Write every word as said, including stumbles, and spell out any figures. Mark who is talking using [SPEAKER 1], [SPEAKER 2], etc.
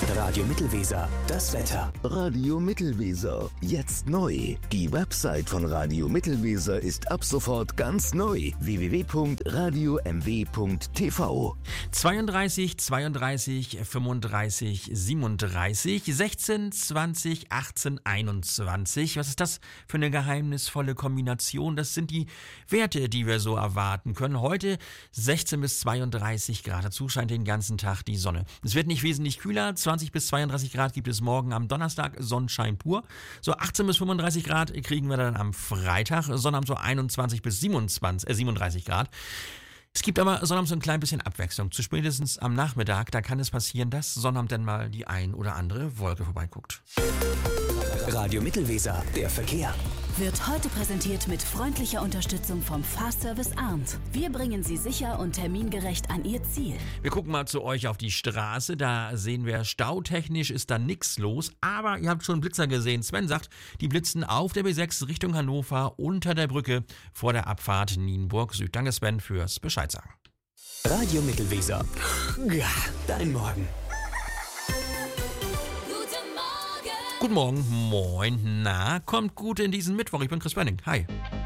[SPEAKER 1] Radio Mittelweser, das Wetter.
[SPEAKER 2] Radio Mittelweser, jetzt neu. Die Website von Radio Mittelweser ist ab sofort ganz neu. w w w punkt radio m w punkt t v.
[SPEAKER 3] zweiunddreißig, zweiunddreißig, fünfunddreißig, siebenunddreißig, sechzehn, zwanzig, achtzehn, einundzwanzig. Was ist das für eine geheimnisvolle Kombination? Das sind die Werte, die wir so erwarten können. Heute sechzehn bis zweiunddreißig Grad. Dazu scheint den ganzen Tag die Sonne. Es wird nicht wesentlich kühler. zwanzig bis zweiunddreißig Grad gibt es morgen am Donnerstag, Sonnenschein pur. So achtzehn bis fünfunddreißig Grad kriegen wir dann am Freitag, Sonnabend so einundzwanzig bis siebenundzwanzig, äh, siebenunddreißig Grad. Es gibt aber Sonnabend so ein klein bisschen Abwechslung. Zu spätestens am Nachmittag, da kann es passieren, dass Sonnabend dann mal die ein oder andere Wolke vorbeiguckt.
[SPEAKER 1] Radio Mittelweser, der Verkehr.
[SPEAKER 4] Wird heute präsentiert mit freundlicher Unterstützung vom Fahrservice Arndt. Wir bringen Sie sicher und termingerecht an Ihr Ziel.
[SPEAKER 3] Wir gucken mal zu euch auf die Straße. Da sehen wir, stautechnisch ist da nichts los. Aber ihr habt schon Blitzer gesehen. Sven sagt, die blitzen auf der B sechs Richtung Hannover unter der Brücke vor der Abfahrt Nienburg Süd. Danke Sven fürs Bescheid sagen.
[SPEAKER 1] Radio Mittelweser. Ja, dein Morgen.
[SPEAKER 3] Guten Morgen, moin, na, kommt gut in diesen Mittwoch. Ich bin Chris Benning. Hi.